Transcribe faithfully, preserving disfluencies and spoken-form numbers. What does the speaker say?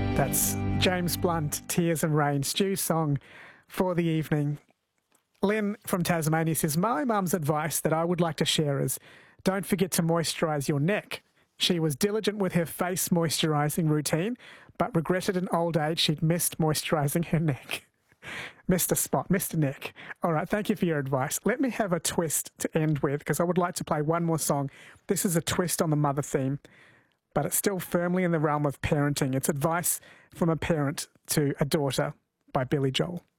That's James Blunt, Tears and Rain, Stu's song for the evening. Lynn from Tasmania says, my mum's advice that I would like to share is don't forget to moisturise your neck. She was diligent with her face moisturising routine, but regretted in old age she'd missed moisturising her neck. Mister Spot, Mister Neck. All right, thank you for your advice. Let me have a twist to end with, because I would like to play one more song. This is a twist on the mother theme, but it's still firmly in the realm of parenting. It's advice from a parent to a daughter by Billy Joel.